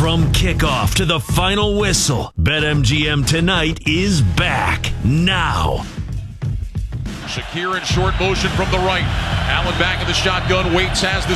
From kickoff to the final whistle, BetMGM Tonight is back now. Shakir in short motion from the right. Allen back in the shotgun. Waits has the